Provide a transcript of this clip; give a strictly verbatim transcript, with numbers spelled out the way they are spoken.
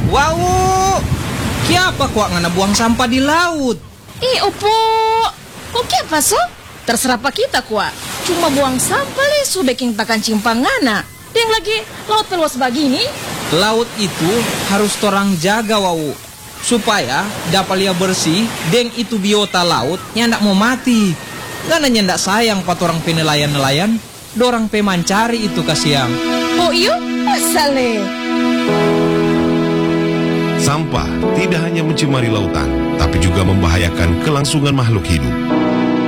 Wow, kiapa kuak ngana buang sampah di laut? Ih, opo. Kok kiapa so? Terserah pak kita kuak. Cuma buang sampah le su baking takan cimpang ngana. Yang lagi laut peluas begini. Laut itu harus torang jaga wau, supaya dapat lia bersih. Deng itu biota laut nyandak mau mati. Ngana nyandak sayang pat orang penelayan-nelayan. Dorang pemancari itu kasiang. Oh iyo, asale. Sampah tidak hanya mencemari lautan, tapi juga membahayakan kelangsungan makhluk hidup.